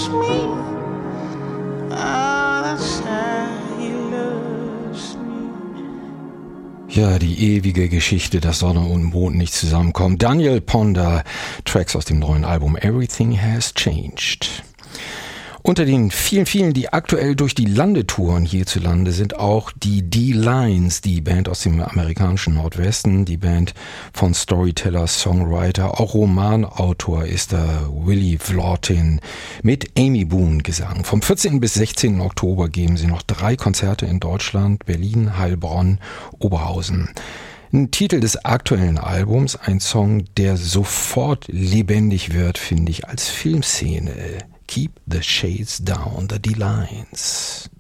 loves me. Oh, that's how he loves me. Ja, die ewige Geschichte, dass Sonne und Mond nicht zusammenkommen. Daniel Ponder, Tracks aus dem neuen Album Everything Has Changed. Unter den vielen, die aktuell durch die Lande touren hierzulande, sind auch die D-Lines, die Band aus dem amerikanischen Nordwesten, die Band von Storyteller, Songwriter, auch Romanautor ist da Willie Vlautin mit Amy Boone Gesang. Vom 14. bis 16. Oktober geben sie noch 3 Konzerte in Deutschland, Berlin, Heilbronn, Oberhausen. Ein Titel des aktuellen Albums, ein Song, der sofort lebendig wird, finde ich, als Filmszene. Keep the Shades Down, the D-Lines.